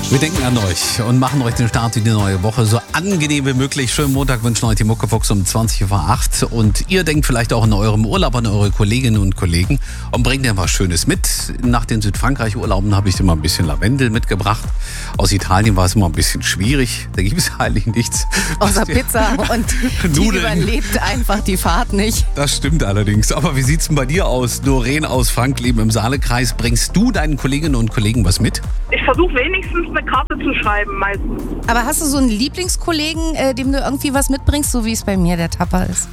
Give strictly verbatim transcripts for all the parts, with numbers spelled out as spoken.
Wir denken an euch und machen euch den Start in die neue Woche so angenehm wie möglich. Schönen Montag wünschen euch die Muckefuchs um zwanzig vor acht. Und ihr denkt vielleicht auch in eurem Urlaub an eure Kolleginnen und Kollegen und bringt dir was Schönes mit. Nach den Südfrankreich-Urlauben habe ich dir mal ein bisschen Lavendel mitgebracht. Aus Italien war es immer ein bisschen schwierig. Da gibt es eigentlich nichts. Außer Pizza und die Nudeln. überlebt einfach die Fahrt nicht. Das stimmt allerdings. Aber wie sieht's denn bei dir aus? Doreen aus Frankleben im Saalekreis. Bringst du deinen Kolleginnen und Kollegen was mit? Ich versuche wenigstens eine Karte zu schreiben meistens. Aber hast du so einen Lieblingskollegen, äh, dem du irgendwie was mitbringst, so wie es bei mir der Tapper ist?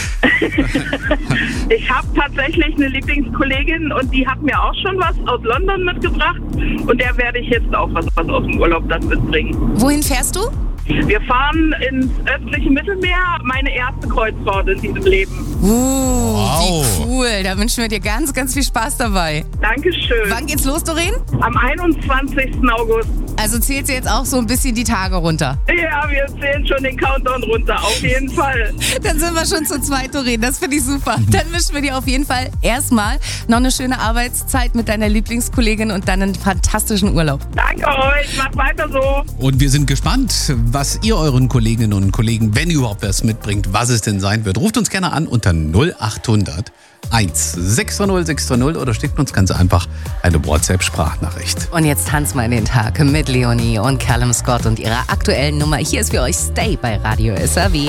Ich habe tatsächlich eine Lieblingskollegin und die hat mir auch schon was aus London mitgebracht. Und der werde ich jetzt auch was, was aus dem Urlaub dann mitbringen. Wohin fährst du? Wir fahren ins östliche Mittelmeer, meine erste Kreuzfahrt in diesem Leben. Uh, Wow. wie cool. Da wünschen wir dir ganz, ganz viel Spaß dabei. Dankeschön. Wann geht's los, Doreen? Am einundzwanzigsten August. Also zählt sie jetzt auch so ein bisschen die Tage runter. Ja, wir zählen schon den Countdown runter, auf jeden Fall. Dann sind wir schon zu zweit, Doreen. Das finde ich super. Dann wünschen wir dir auf jeden Fall erstmal noch eine schöne Arbeitszeit mit deiner Lieblingskollegin und dann einen fantastischen Urlaub. Danke euch, macht weiter so. Und wir sind gespannt, was ihr euren Kolleginnen und Kollegen, wenn ihr überhaupt was mitbringt, was es denn sein wird. Ruft uns gerne an unter null acht hundert eins sechs null sechs null oder schickt uns ganz einfach eine WhatsApp-Sprachnachricht. Und jetzt tanzt mal in den Tag mit Leonie und Callum Scott und ihrer aktuellen Nummer. Hier ist für euch Stay bei Radio S R W.